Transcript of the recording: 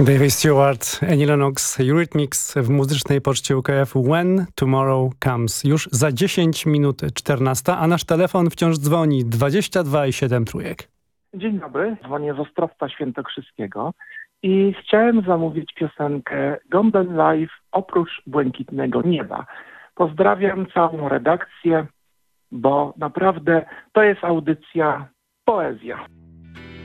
David Stewart, Annie Lennox, Eurythmics w muzycznej poczcie UKF When Tomorrow Comes. Już za 10 minut 14, a nasz telefon wciąż dzwoni 22 i 7 trójek. Dzień dobry, dzwonię z Ostrowca Świętokrzyskiego i chciałem zamówić piosenkę Golden Life oprócz Błękitnego Nieba. Pozdrawiam całą redakcję, bo naprawdę to jest audycja poezja.